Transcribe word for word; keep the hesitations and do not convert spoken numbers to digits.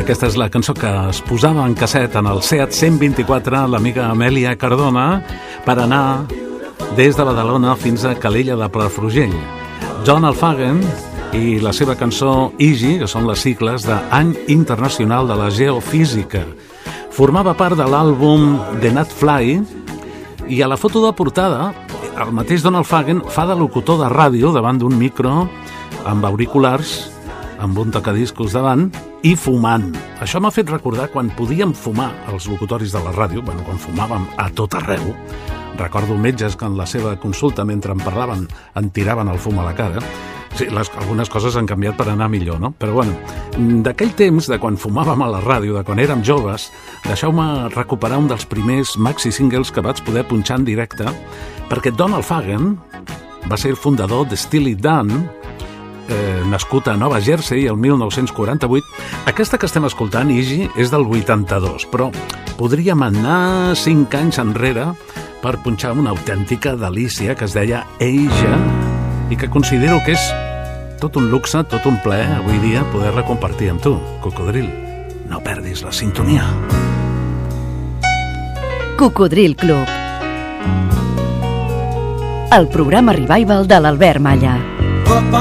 Aquesta és la cançó que es posava en casset en el Seat cent vint-i-quatre, l'amiga Amèlia Cardona, per anar des de Badalona fins a Calella de Palafrugell. John Alfagen i la seva cançó Easy, que són les sigles d'Any Internacional de la Geofísica. Formava part de l'àlbum The Nutfly i a la foto de portada el mateix Don Alfagen fa de locutor de ràdio davant d'un micro amb auriculars, amb un tocadiscos davant i fumant. Això m'ha fet recordar quan podíem fumar els locutoris de la ràdio, bueno, quan fumàvem a tot arreu. Recordo metges que en la seva consulta, mentre em parlaven, em tiraven el fum a la cara. Sí, les, algunes coses han canviat per anar millor, no? Però bueno, d'aquell temps, de quan fumàvem a la ràdio, de quan érem joves, deixeu-me recuperar un dels primers maxi singles que vaig poder punxar en directe, perquè Don Alfagen va ser el fundador de Steely Dan, eh, nascut a Nova Jersey el mil nou-cents quaranta-vuit. Aquesta que estem escoltant, Easy, és del vuitanta-dos, però podríem anar cinc anys enrere per punxar una autèntica delícia que es deia Asia i que considero que és tot un luxe, tot un plaer avui dia poder-la compartir amb tu. Cocodril, no perdis la sintonia. Cocodril Club, el programa revival de l'Albert Malla. Up